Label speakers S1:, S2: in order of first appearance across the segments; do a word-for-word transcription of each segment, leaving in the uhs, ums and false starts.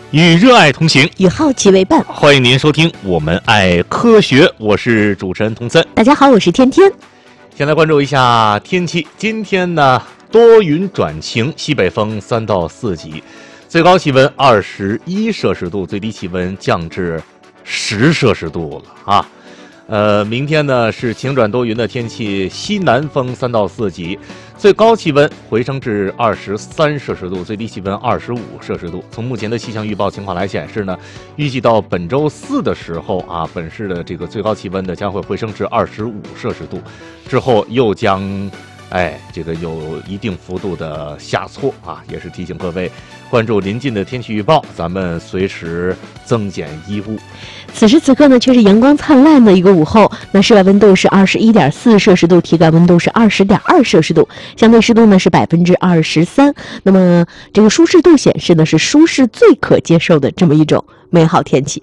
S1: 与热爱同行，
S2: 与好奇为伴。
S1: 欢迎您收听我们爱科学，我是主持人童森。
S2: 大家好，我是天天。
S1: 先来关注一下天气，今天呢多云转晴，西北风三到四级，最高气温二十一摄氏度，最低气温降至十摄氏度了啊。呃，明天呢是晴转多云的天气，西南风三到四级，最高气温回升至二十三摄氏度，最低气温二十五摄氏度。从目前的气象预报情况来显示呢，预计到本周四的时候啊，本市的这个最高气温呢将会回升至二十五摄氏度，之后又将哎这个有一定幅度的下挫啊，也是提醒各位关注临近的天气预报，咱们随时增减衣物。
S2: 此时此刻呢，却是阳光灿烂的一个午后。那室外温度是二十一点四摄氏度，体感温度是二十点二摄氏度，相对湿度呢是百分之二十三。那么这个舒适度显示呢是舒适最可接受的这么一种美好天气。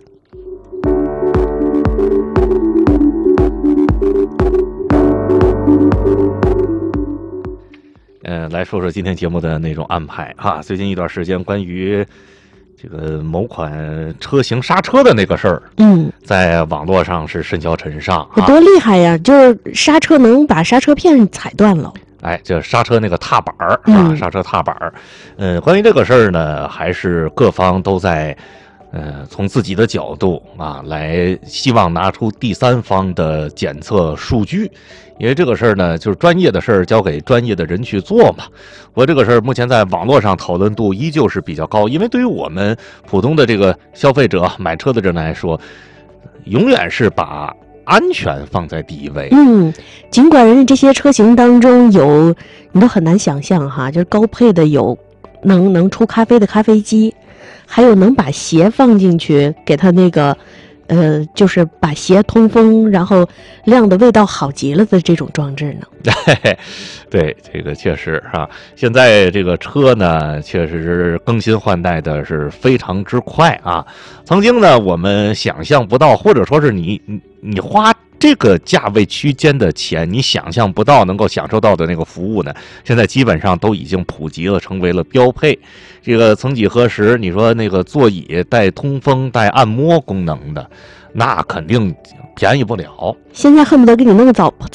S1: 呃，来说说今天节目的内容安排哈。最近一段时间，关于这个某款车型刹车的那个事儿，
S2: 嗯，
S1: 在网络上是甚嚣尘上，
S2: 有多厉害呀！就是刹车能把刹车片踩断了。
S1: 哎，这刹车那个踏板儿啊，刹车踏板儿。嗯，关于这个事儿呢，还是各方都在呃从自己的角度啊来希望拿出第三方的检测数据。因为这个事儿呢，就是专业的事儿交给专业的人去做嘛。我这个事儿目前在网络上讨论度依旧是比较高，因为对于我们普通的这个消费者、买车的人来说，永远是把安全放在第一位。
S2: 嗯，尽管人家这些车型当中有，你都很难想象哈，就是高配的有能能出咖啡的咖啡机，还有能把鞋放进去给它那个。呃，就是把鞋通风，然后晾的味道好极了的这种装置呢。
S1: 对，这个确实啊，现在这个车呢，确实是更新换代的是非常之快啊。曾经呢，我们想象不到，或者说是你你你花这个价位区间的钱，你想象不到能够享受到的那个服务呢，现在基本上都已经普及了，成为了标配。这个曾几何时，你说那个座椅带通风、带按摩功能的，那肯定便宜不了。
S2: 现在恨不得给你弄个澡